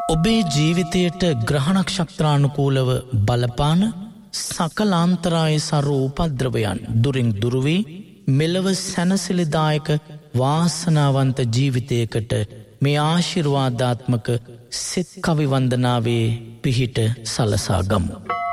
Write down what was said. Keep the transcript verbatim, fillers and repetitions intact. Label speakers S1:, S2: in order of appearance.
S1: ඔබේ ජීවිතයට ග්‍රහ නක්ෂත්‍රානුකූලව බලපාන සකලාන්තරාය සරු උපද්‍රවයන් දුරින් දුරු වී මෙලව සැනසෙලිදායක වාසනාවන්ත ජීවිතයකට මේ ආශිර්වාදාත්මක සෙත් කවි වන්දනාවේ පිහිට සලසා ගමු.